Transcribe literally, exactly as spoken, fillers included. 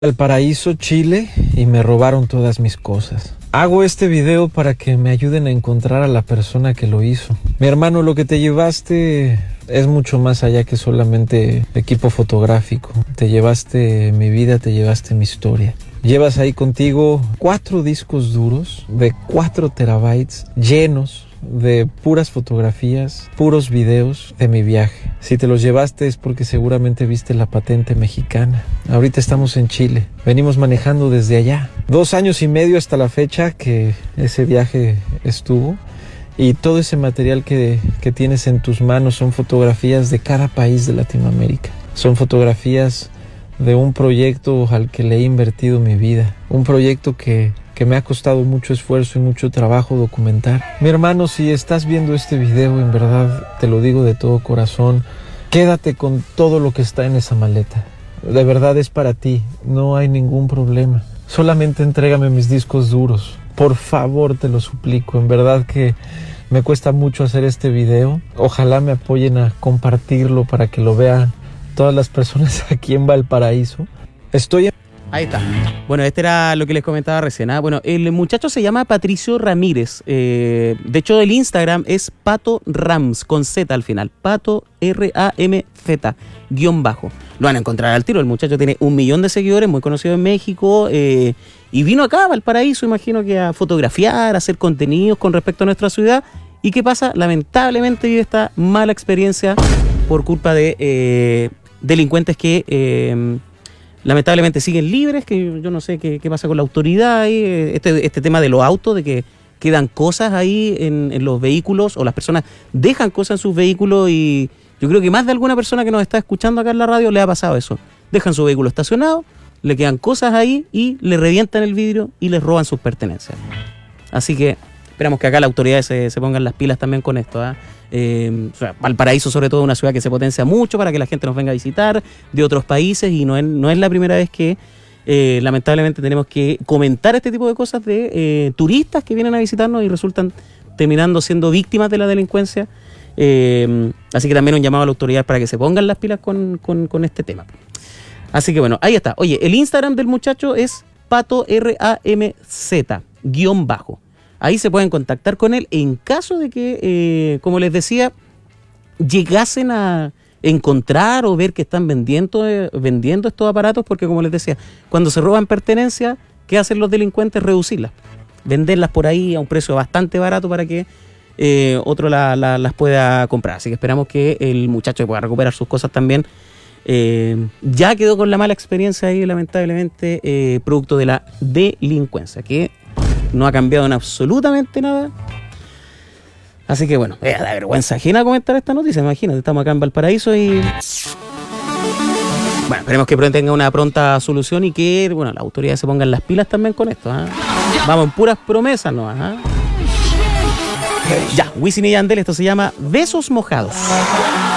Valparaíso, Chile, y me robaron todas mis cosas. Hago este video para que me ayuden a encontrar a la persona que lo hizo. Mi hermano, lo que te llevaste es mucho más allá que solamente equipo fotográfico. Te llevaste mi vida, te llevaste mi historia. Llevas ahí contigo cuatro discos duros de cuatro terabytes llenos de puras fotografías, puros videos de mi viaje. Si te los llevaste es porque seguramente viste la patente mexicana. Ahorita estamos en Chile. Venimos manejando desde allá. Dos años y medio hasta la fecha que ese viaje estuvo. Y todo ese material que, que tienes en tus manos son fotografías de cada país de Latinoamérica. Son fotografías de un proyecto al que le he invertido mi vida. Un proyecto que... que me ha costado mucho esfuerzo y mucho trabajo documentar. Mi hermano, si estás viendo este video, en verdad te lo digo de todo corazón, quédate con todo lo que está en esa maleta. De verdad es para ti, no hay ningún problema. Solamente entrégame mis discos duros. Por favor, te lo suplico. En verdad que me cuesta mucho hacer este video. Ojalá me apoyen a compartirlo para que lo vean todas las personas aquí en Valparaíso. Estoy en... Ahí está. Bueno, este era lo que les comentaba recién. ¿eh? Bueno, el muchacho se llama Patricio Ramírez. Eh, de hecho, el Instagram es Pato Rams, con Z al final. Pato R A M Z, guión bajo. Lo van a encontrar al tiro. El muchacho tiene un millón de seguidores, muy conocido en México. Eh, y vino acá a Valparaíso, imagino que a fotografiar, a hacer contenidos con respecto a nuestra ciudad. ¿Y qué pasa? Lamentablemente vive esta mala experiencia por culpa de eh, delincuentes que... Eh, lamentablemente siguen libres, que yo no sé qué, qué pasa con la autoridad ahí, este, este tema de los autos, de que quedan cosas ahí en, en los vehículos, o las personas dejan cosas en sus vehículos, y yo creo que más de alguna persona que nos está escuchando acá en la radio le ha pasado eso. Dejan su vehículo estacionado, le quedan cosas ahí y le revientan el vidrio y les roban sus pertenencias. Así que esperamos que acá las autoridades se, se pongan las pilas también con esto, ¿eh? Eh, o sea, Valparaíso, sobre todo, es una ciudad que se potencia mucho para que la gente nos venga a visitar de otros países, y no es, no es la primera vez que eh, lamentablemente tenemos que comentar este tipo de cosas de eh, turistas que vienen a visitarnos y resultan terminando siendo víctimas de la delincuencia. Eh, así que también un llamado a la autoridad para que se pongan las pilas con, con, con este tema. Así que bueno, ahí está. Oye, el Instagram del muchacho es Pato R A M Z, guión bajo. Ahí se pueden contactar con él en caso de que, eh, como les decía, llegasen a encontrar o ver que están vendiendo, eh, vendiendo estos aparatos, porque como les decía, cuando se roban pertenencias, ¿qué hacen los delincuentes? Reducirlas, venderlas por ahí a un precio bastante barato para que eh, otro la, la, las pueda comprar. Así que esperamos que el muchacho pueda recuperar sus cosas también. Eh, ya quedó con la mala experiencia ahí, lamentablemente, eh, producto de la delincuencia, que no ha cambiado en absolutamente nada. Así que bueno, eh, da vergüenza ajena comentar esta noticia. Imagínate, estamos acá en Valparaíso y... Bueno, esperemos que tenga una pronta solución y que, bueno, las autoridades se pongan las pilas también con esto, ¿eh? Vamos en puras promesas, ¿no? ¿eh? Ya, Wisin y Yandel, esto se llama Besos Mojados.